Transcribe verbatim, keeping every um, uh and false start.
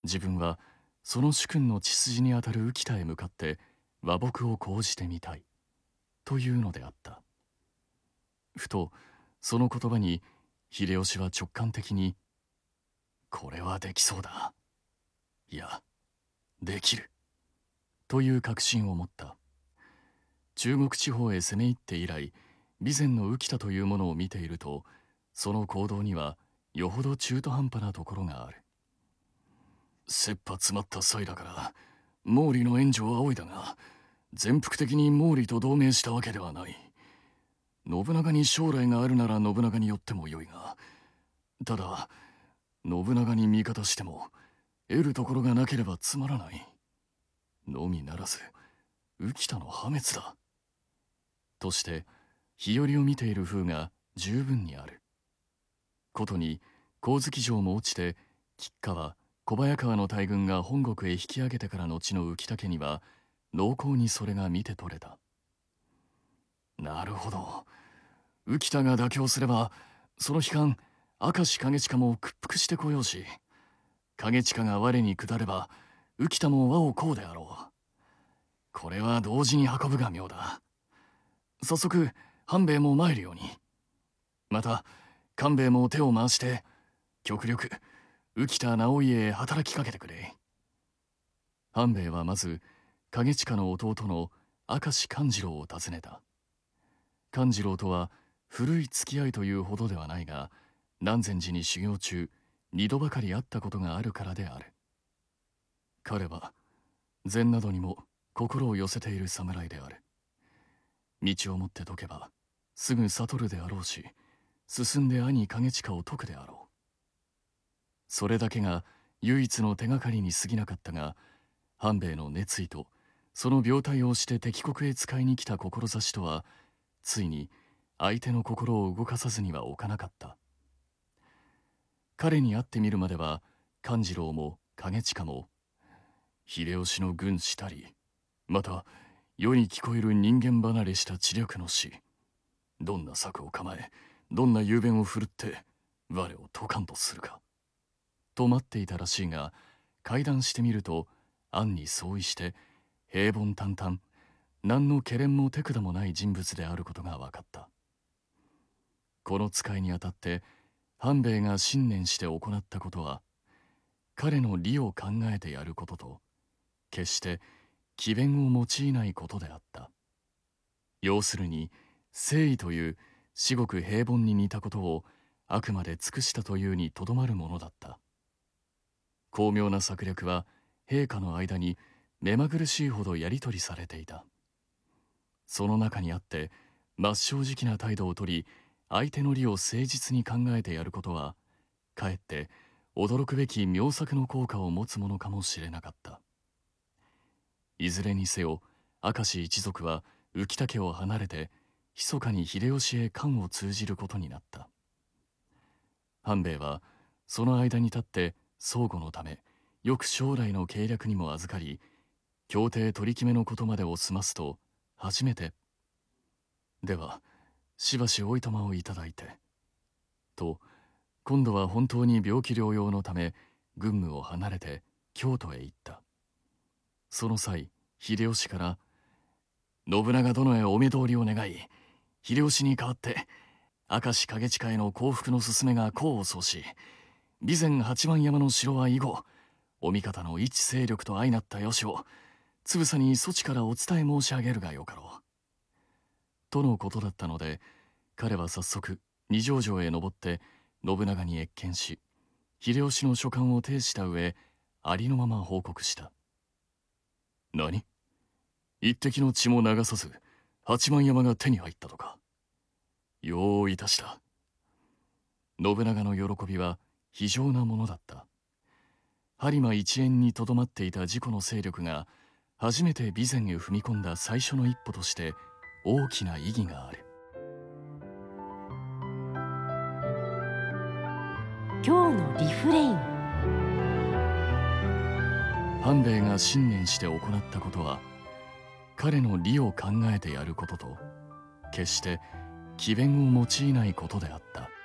自分はその主君の血筋にあたる浮田へ向かって和睦を講じてみたいというのであった。ふとその言葉に秀吉は直感的にこれはできそうだ、いやできるという確信を持った。中国地方へ攻め入って以来、備前の浮田というものを見ていると、その行動にはよほど中途半端なところがある。切羽詰まった際だから毛利の援助を仰いだが、全幅的に毛利と同盟したわけではない。信長に将来があるなら信長によってもよいが、ただ信長に味方しても得るところがなければつまらないのみならず、浮田の破滅だとして日和を見ている風が十分にあることに、神月城も落ちて吉川小早川の大軍が本国へ引き上げてから後の浮田家には濃厚にそれが見て取れた。なるほど、浮田が妥協すればその悲観明石景親も屈服してこようし、景親が我に下れば浮田も和をこうであろう。これは同時に運ぶが妙だ。早速半兵衛も参るように、また官兵衛も手を回して極力浮田直家へ働きかけてくれ。半兵衛はまず景親の弟の明石勘次郎を訪ねた。勘次郎とは古い付き合いというほどではないが、南禅寺に修行中二度ばかり会ったことがあるからである。彼は禅などにも心を寄せている侍である。道をもって解けばすぐ悟るであろうし、進んで兄景親を解くであろう。それだけが唯一の手がかりに過ぎなかったが、半兵衛の熱意とその病態をして敵国へ使いに来た志とは、ついに相手の心を動かさずには置かなかった。彼に会ってみるまでは勘次郎も景親も秀吉の軍師たり、また世に聞こえる人間離れした知略の師、どんな策を構えどんな雄弁を振るって我を解かんとするかと待っていたらしいが、会談してみると暗に相違して平凡淡々、何のけれんも手管もない人物であることが分かった。この使いにあたって半兵衛が信念して行ったことは、彼の利を考えてやることと決して詭弁を用いないことであった。要するに誠意という至極平凡に似たことをあくまで尽くしたというにとどまるものだった。巧妙な策略は陛下の間に目まぐるしいほどやり取りされていた。その中にあって真っ正直な態度をとり、相手の利を誠実に考えてやることは、かえって驚くべき妙策の効果を持つものかもしれなかった。いずれにせよ明石一族は浮田家を離れて密かに秀吉へ官を通じることになった。半兵衛はその間に立って相互のためよく将来の計略にも預かり、協定取り決めのことまでを済ますと初めて「ではしばしおいとまをいただいて」と、今度は本当に病気療養のため軍務を離れて京都へ行った。その際秀吉から「信長殿へお目通りを願い、秀吉に代わって明石景親への降伏の勧めが功を奏し、備前八幡山の城は以後お味方の一勢力と相なった由をつぶさにそちからお伝え申し上げるがよかろう」とのことだったので、彼は早速二条城へ登って信長に謁見し、秀吉の書簡を呈した上ありのまま報告した。何？一滴の血も流さず八幡山が手に入ったとか。よういたした。信長の喜びは非常なものだった。播磨一円にとどまっていた自己の勢力が初めて備前へ踏み込んだ最初の一歩として大きな意義がある。 今日のリフレイン。 半兵衛が信念して行ったことは、彼の利を考えてやることと決して詭弁を用いないことであった。